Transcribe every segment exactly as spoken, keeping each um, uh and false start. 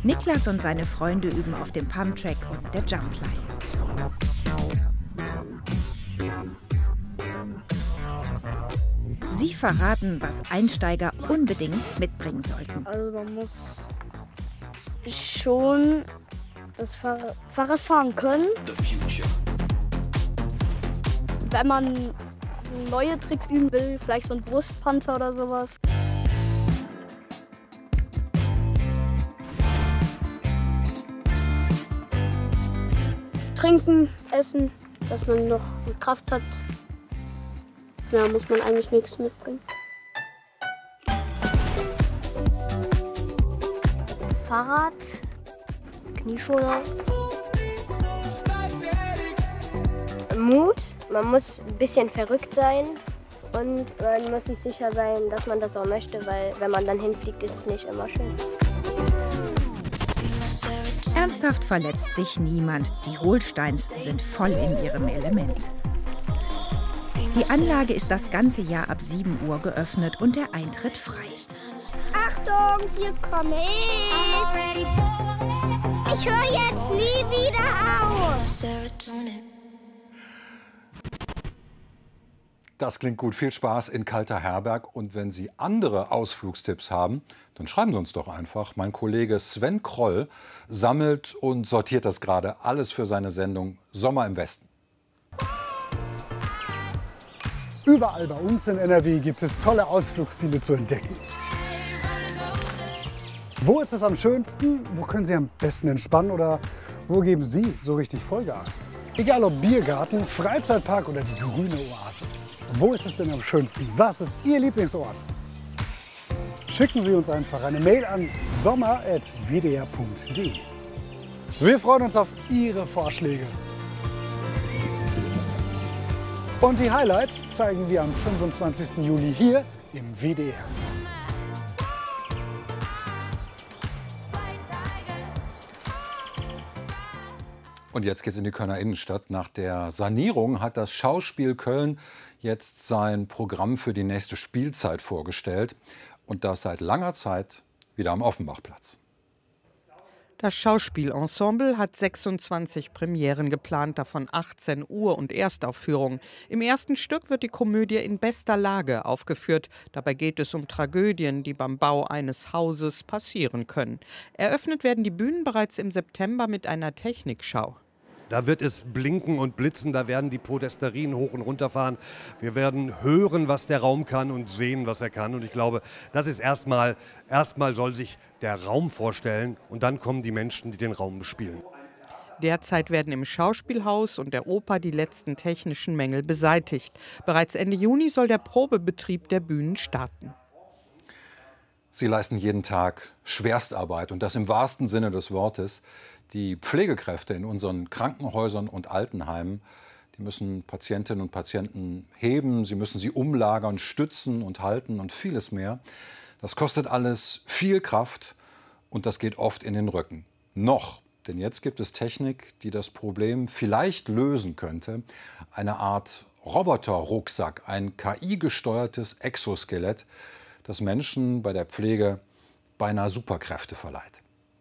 Niklas und seine Freunde üben auf dem Pumptrack und der Jumpline. Sie verraten, was Einsteiger unbedingt mitbringen sollten. Also man muss schon das Fahrrad fahren können. Wenn man neue Tricks üben will, vielleicht so ein Brustpanzer oder sowas. Trinken, essen, dass man noch Kraft hat. Ja, muss man eigentlich nichts mitbringen. Fahrrad, Knieschoner. Mut, man muss ein bisschen verrückt sein und man muss sich sicher sein, dass man das auch möchte, weil wenn man dann hinfliegt, ist es nicht immer schön. Ernsthaft verletzt sich niemand. Die Holsteins sind voll in ihrem Element. Die Anlage ist das ganze Jahr ab sieben Uhr geöffnet und der Eintritt frei. Achtung, hier komme ich! Ich höre jetzt nie wieder auf! Das klingt gut. Viel Spaß in Kalter Herberg. Und wenn Sie andere Ausflugstipps haben, dann schreiben Sie uns doch einfach. Mein Kollege Sven Kroll sammelt und sortiert das gerade alles für seine Sendung Sommer im Westen. Überall bei uns in N R W gibt es tolle Ausflugsziele zu entdecken. Wo ist es am schönsten? Wo können Sie am besten entspannen? Oder wo geben Sie so richtig Vollgas? Egal ob Biergarten, Freizeitpark oder die grüne Oase. Wo ist es denn am schönsten? Was ist Ihr Lieblingsort? Schicken Sie uns einfach eine Mail an sommer at w d r punkt d e. Wir freuen uns auf Ihre Vorschläge. Und die Highlights zeigen wir am fünfundzwanzigsten Juli hier im W D R. Und jetzt geht's in die Kölner Innenstadt. Nach der Sanierung hat das Schauspiel Köln jetzt sein Programm für die nächste Spielzeit vorgestellt. Und das seit langer Zeit wieder am Offenbachplatz. Das Schauspielensemble hat sechsundzwanzig Premieren geplant, davon achtzehn Ur- und Erstaufführungen. Im ersten Stück wird die Komödie in bester Lage aufgeführt. Dabei geht es um Tragödien, die beim Bau eines Hauses passieren können. Eröffnet werden die Bühnen bereits im September mit einer Technikschau. Da wird es blinken und blitzen, da werden die Podesterien hoch und runter fahren. Wir werden hören, was der Raum kann und sehen, was er kann. Und ich glaube, das ist erstmal, erstmal soll sich der Raum vorstellen und dann kommen die Menschen, die den Raum bespielen. Derzeit werden im Schauspielhaus und der Oper die letzten technischen Mängel beseitigt. Bereits Ende Juni soll der Probebetrieb der Bühnen starten. Sie leisten jeden Tag Schwerstarbeit und das im wahrsten Sinne des Wortes. Die Pflegekräfte in unseren Krankenhäusern und Altenheimen, die müssen Patientinnen und Patienten heben, sie müssen sie umlagern, stützen und halten und vieles mehr. Das kostet alles viel Kraft und das geht oft in den Rücken. Noch, denn jetzt gibt es Technik, die das Problem vielleicht lösen könnte. Eine Art Roboter-Rucksack, ein K I-gesteuertes Exoskelett, das Menschen bei der Pflege beinahe Superkräfte verleiht.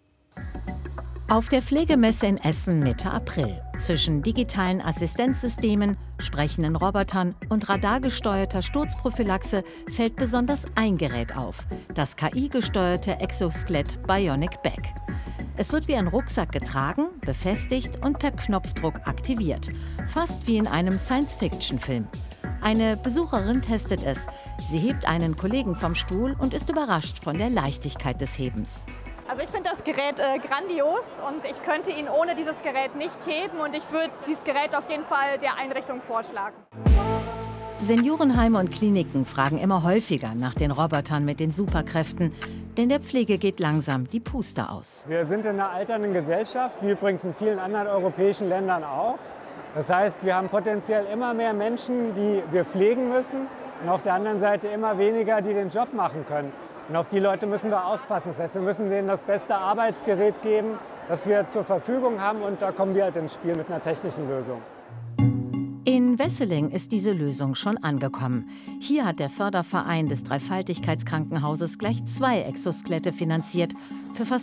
Auf der Pflegemesse in Essen Mitte April. Zwischen digitalen Assistenzsystemen, sprechenden Robotern und radargesteuerter Sturzprophylaxe fällt besonders ein Gerät auf, das K I-gesteuerte Exoskelett Bionic Back. Es wird wie ein Rucksack getragen, befestigt und per Knopfdruck aktiviert, fast wie in einem Science-Fiction-Film. Eine Besucherin testet es. Sie hebt einen Kollegen vom Stuhl und ist überrascht von der Leichtigkeit des Hebens. Also ich finde das Gerät äh, grandios und ich könnte ihn ohne dieses Gerät nicht heben und ich würde dieses Gerät auf jeden Fall der Einrichtung vorschlagen. Seniorenheime und Kliniken fragen immer häufiger nach den Robotern mit den Superkräften, denn der Pflege geht langsam die Puste aus. Wir sind in einer alternden Gesellschaft, wie übrigens in vielen anderen europäischen Ländern auch. Das heißt, wir haben potenziell immer mehr Menschen, die wir pflegen müssen und auf der anderen Seite immer weniger, die den Job machen können. Und auf die Leute müssen wir aufpassen. Das heißt, wir müssen denen das beste Arbeitsgerät geben, das wir zur Verfügung haben. Und da kommen wir halt ins Spiel mit einer technischen Lösung. In Wesseling ist diese Lösung schon angekommen. Hier hat der Förderverein des Dreifaltigkeitskrankenhauses gleich zwei Exoskelette finanziert für fast